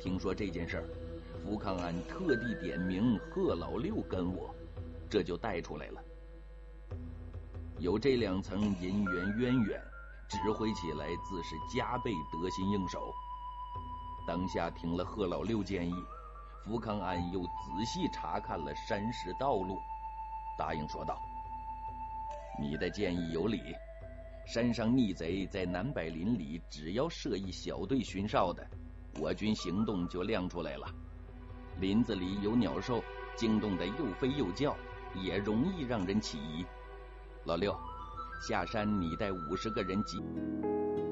听说这件事儿，福康安特地点名贺老六跟我，这就带出来了。有这2层姻缘渊源，指挥起来自是加倍得心应手。当下听了贺老六建议，福康安又仔细查看了山势道路，答应说道：你的建议有理，山上逆贼在南柏林里只要设一小队巡哨的，我军行动就亮出来了。林子里有鸟兽，惊动得又飞又叫，也容易让人起疑。老六，下山你带50个人集